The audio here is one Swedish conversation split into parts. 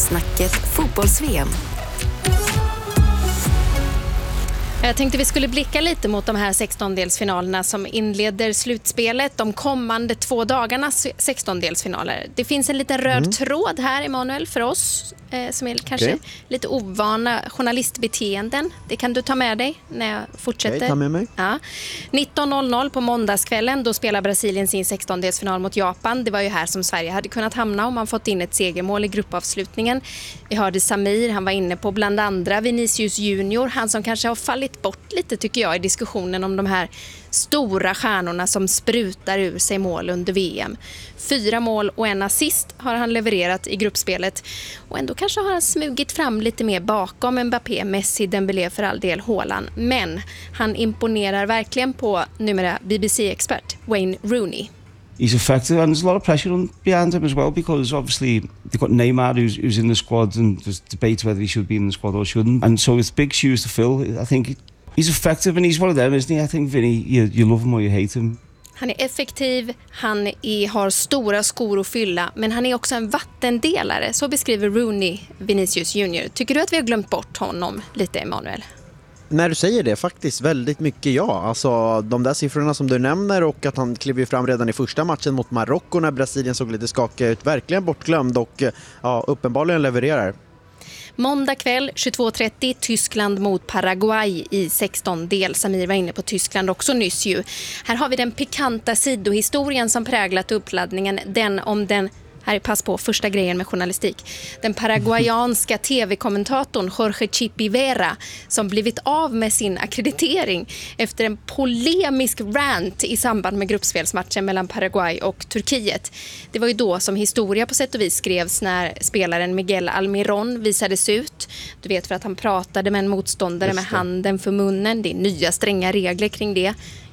Snacket fotbolls-VM. Jag tänkte vi skulle blicka lite mot de här 16-delsfinalerna som inleder slutspelet, de kommande 2 dagarnas 16-delsfinaler. Det finns en liten röd tråd här, Emanuel, för oss som är kanske lite ovana journalistbeteenden. Det kan du ta med dig när jag fortsätter. Ta med mig. Ja. 19.00 på måndagskvällen, då spelar Brasilien sin 16-delsfinal mot Japan. Det var ju här som Sverige hade kunnat hamna om man fått in ett segermål i gruppavslutningen. Vi hörde Samir, han var inne på bland andra Vinicius Junior, han som kanske har fallit bort lite tycker jag i diskussionen om de här stora stjärnorna som sprutar ur sig mål under VM. 4 mål och 1 assist har han levererat i gruppspelet och ändå kanske har han smugit fram lite mer bakom Mbappé, Messi, Dembélé för all del Haaland. Men han imponerar verkligen på numera BBC-expert Wayne Rooney. He's effective and there's a lot of pressure behind him as well because obviously they've got Neymar who's in the squad and there's debate whether he should be in the squad or shouldn't, and so it's big shoes to fill. I think he's effective and he's one of them, isn't he? I think Vinny, you love him or you hate him. Han är effektiv, har stora skor att fylla, men han är också en vattendelare. Så beskriver Rooney Vinicius Junior. Tycker du att vi har glömt bort honom lite, Emanuel? När du säger det, faktiskt väldigt mycket ja. Alltså de där siffrorna som du nämner och att han klev fram redan i första matchen mot Marocko när Brasilien såg lite skakig ut. Verkligen bortglömd och uppenbarligen levererar. Måndag kväll 22.30 Tyskland mot Paraguay i 16-del. Samir var inne på Tyskland också nyss ju. Här har vi den pikanta sidohistorien som präglat uppladdningen. Här är pass på första grejen med journalistik. Den paraguayanska tv-kommentatorn Jorge Chipi Vera som blivit av med sin akkreditering efter en polemisk rant i samband med gruppspelsmatchen mellan Paraguay och Turkiet. Det var ju då som historia på sätt och vis skrevs när spelaren Miguel Almirón visades ut. Du vet, för att han pratade med en motståndare med handen för munnen. Det är nya stränga regler kring det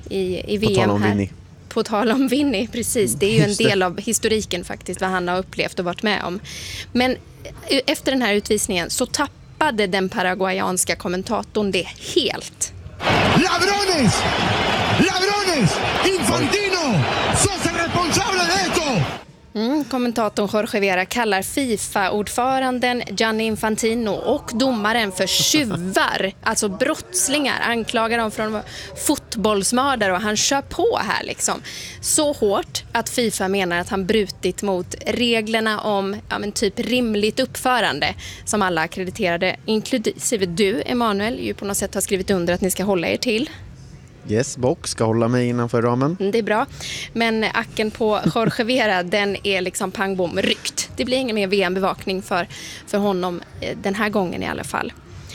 i VM här. På tal om Vinny, precis. Det är ju en del av historiken faktiskt, vad han har upplevt och varit med om. Men efter den här utvisningen så tappade den paraguayanska kommentatorn det helt. ¡Ladrones! ¡Ladrones! ¡Infantino! ¡Sos el responsable de esto! Kommentatorn Jorge Vera kallar FIFA-ordföranden Gianni Infantino och domaren för tjuvar, alltså brottslingar, anklagar dem för att vara fotbollsmördare och han kör på här liksom. Så hårt att FIFA menar att han brutit mot reglerna om typ rimligt uppförande som alla akkrediterade, inklusive du, Emanuel, ju på något sätt har skrivit under att ni ska hålla er till. Yes, box ska hålla mig innanför ramen. Det är bra. Men acken på Jorge Vera, den är liksom pang bom ryckt. Det blir ingen mer VM-bevakning för honom den här gången i alla fall.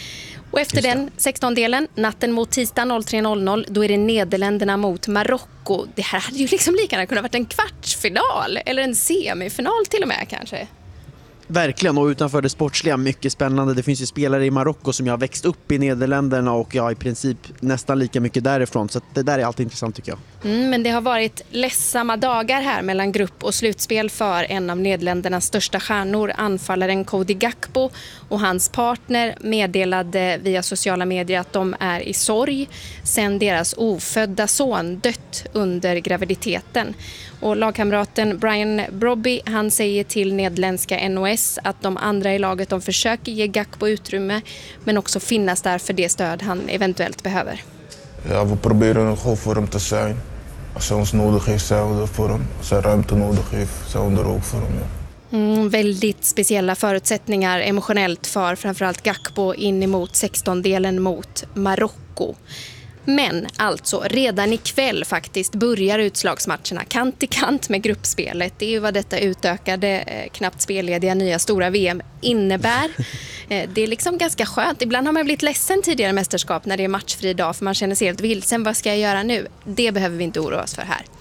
Och efter den 16-delen, natten mot tisdag 03.00, då är det Nederländerna mot Marocko. Det här hade ju liksom lika gärna kunnat varit en kvartsfinal eller en semifinal till och med kanske. Verkligen, och utanför det sportsliga mycket spännande. Det finns ju spelare i Marocko som jag har växt upp i Nederländerna och jag i princip nästan lika mycket därifrån. Så det där är alltid intressant tycker jag. Men det har varit ledsamma dagar här mellan grupp och slutspel för en av Nederländernas största stjärnor, anfallaren Cody Gakpo, och hans partner meddelade via sociala medier att de är i sorg sen deras ofödda son dött under graviditeten. Och lagkamraten Brian Brobby, han säger till nederländska NOS att de andra i laget, de försöker ge Gakpo utrymme men också finnas där för det stöd han eventuellt behöver. Ja, we proberen gewoon voor hem te zijn. Als hij ons nodig heeft, zijn we er voor hem. Als hij ruimte nodig heeft, zijn we er ook för honom. Väldigt speciella förutsättningar emotionellt för framförallt Gakpo in emot 16-delen mot Marocko. Men alltså redan ikväll faktiskt börjar utslagsmatcherna kant i kant med gruppspelet. Det är ju vad detta utökade, knappt spellediga nya stora VM innebär. Det är liksom ganska skönt. Ibland har man blivit ledsen tidigare mästerskap när det är matchfri dag för man känner sig helt vilsen. Vad ska jag göra nu? Det behöver vi inte oroa oss för här.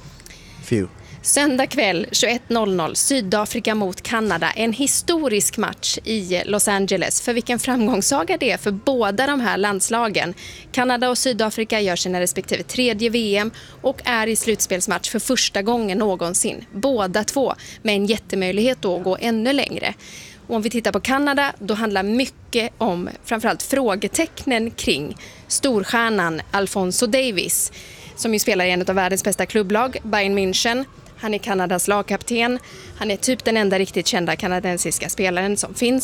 Söndag kväll 21.00 Sydafrika mot Kanada. En historisk match i Los Angeles. För vilken framgångssaga det är för båda de här landslagen. Kanada och Sydafrika gör sina respektive 3:e VM och är i slutspelsmatch för första gången någonsin. Båda två med en jättemöjlighet då att gå ännu längre. Och om vi tittar på Kanada, då handlar mycket om framförallt frågetecknen kring storstjärnan Alphonso Davies, som ju spelar i en av världens bästa klubblag, Bayern München. Han är Kanadas lagkapten. Han är typ den enda riktigt kända kanadensiska spelaren som finns.